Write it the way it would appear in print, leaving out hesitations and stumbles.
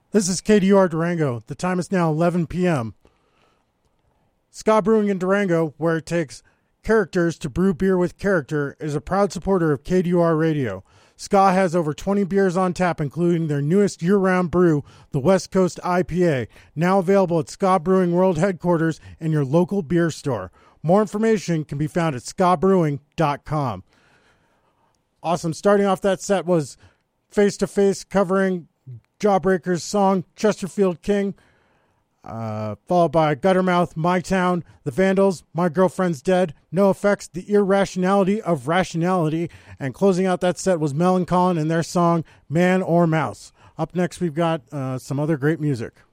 This is KDR Durango. The time is now 11 p.m. Ska Brewing in Durango, where it takes characters to brew beer with character, is a proud supporter of KDR Radio. Ska has over 20 beers on tap, including their newest year-round brew, the West Coast IPA, now available at Ska Brewing World Headquarters and your local beer store. More information can be found at skabrewing.com. Awesome. Starting off that set was Face to Face covering Jawbreaker's song Chesterfield King, followed by Guttermouth, My Town, The Vandals, My Girlfriend's Dead, No Effects, The Irrationality of Rationality, and closing out that set was Melon Colin and their song Man or Mouse. Up next, we've got some other great music.